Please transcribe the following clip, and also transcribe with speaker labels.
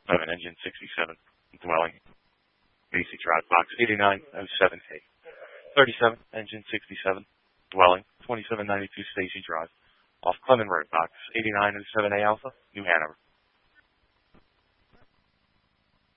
Speaker 1: engine 67, dwelling, Macy Drive, box 8907A. 37, engine 67, dwelling, 2792 Stacy Drive, off Clement Road, box 8907A Alpha, New Hanover.